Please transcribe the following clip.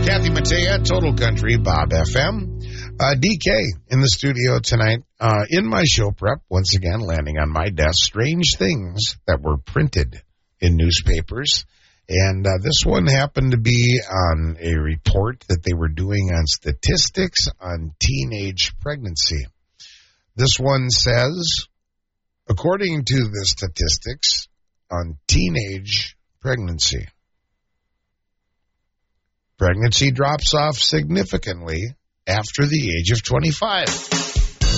Kathy Mattea, Total Country, Bob FM. DK in the studio tonight. In my show prep, once again, landing on my desk, strange things that were printed in newspapers. And this one happened to be on a report that they were doing on statistics on teenage pregnancy. This one says, according to the statistics on teenage pregnancy, pregnancy drops off significantly after the age of 25.